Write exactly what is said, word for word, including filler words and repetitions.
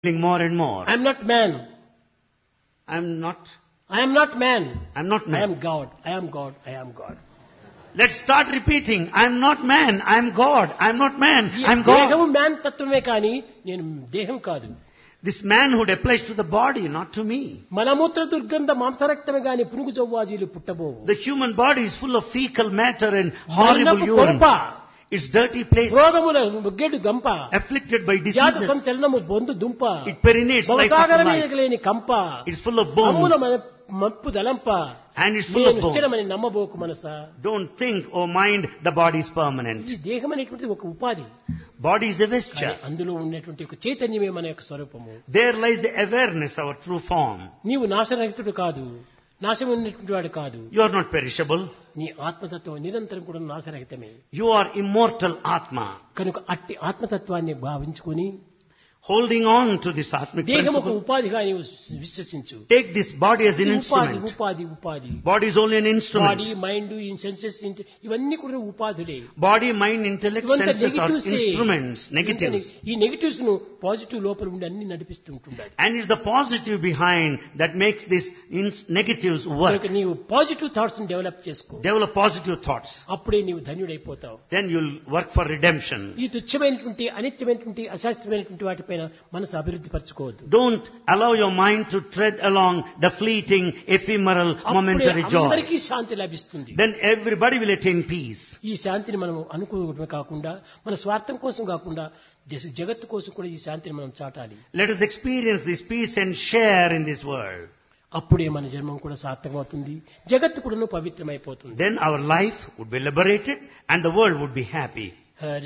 more and more. I am not man. I am not, I am not man. I am not I man. am God. I am God. I am God. Let's start repeating. I am not man. I am God. I am not man. ఈ I am దేహము God. Man తత్వమే కానీ నేను దేహం కాదు. This manhood applies to the body, not to me. మలమూత్ర దుర్గంధ మాంసరక్తమే గాని పునుగు జవ్వాజీలు పుట్టబోవు. The human body is full of fecal matter and horrible మలినపు urine. కొంప, It's dirty place, రోగముల ముగ్గెడు గంప, afflicted by జాత diseases. సంచలనము బొందు దుంప, It perinates like a భవసాగరమే life. లేని కంప, It's full of అమూల bones మన మప్పు దలంప, and it's full నేను of bones. స్థిరమని నమ్మబోకు Manasa. Don't think, oh mind, the body is permanent. ఈ దేహం అనేటువంటిది ఒక ఉపాధి. Body is a కానీ vesture. అందులో ఉన్నటువంటి ఒక చైతన్యమే మన యొక్క స్వరూపము. There lies the awareness, our true form. నీవు నాశరహితుడు కాదు, నాశం ఉన్నటువంటి వాడు కాదు. You are not perishable. నీ ఆత్మతత్వం నిరంతరం కూడా నాశరహితమే. You are immortal Atma. కనుక అట్టి ఆత్మతత్వాన్ని భావించుకొని Holding on to this Atmic దేహం ఒక principle, ఉపాధిగా నీవు విశ్వసించు. take this body as an ఉపాధి instrument. ఉపాధి ఉపాధి Body is only an body instrument. Mind senses ఇవన్నీ కూడా ఉపాధులే. Body, mind, intellect, ఇవంతా senses are negatives A. instruments, negatives. ఈ నెగటివ్స్ ను పాజిటివ్ లోపల ఉండి అన్ని నడిపిస్తూ ఉంటుండాలి. And it's the positive behind that makes these in- negatives work. కనుక నీవు పాజిటివ్ థాట్స్ ని డెవలప్ చేసుకో. Develop positive thoughts. అప్పుడే నీవు ధన్యుడైపోతావు. Then you'll work for redemption. ఈ తుచ్చమైనటువంటి అనిత్యమైనటువంటి అశాస్త్రమైనటువంటి వాటిపైన మనసు అభివృద్ధి పరచుకోవద్దు. Don't allow your mind to tread along the fleeting, ephemeral, అప్పుడే momentary joy. అందరికీ శాంతి లభిస్తుంది. Then everybody will attain peace. ఈ శాంతిని మనం అనుకోవడమే కాకుండా మన స్వార్థం కోసం కాకుండా దేశ జగత్తు కోసం కూడా ఈ శాంతిని మనం చాటాలి. Let us experience this peace and share in this world. అప్పుడే మన జన్మం కూడా సార్థకమవుతుంది, జగత్తు కూడా పవిత్రమైపోతుంది. Then our life would be liberated and the world would be happy. Hari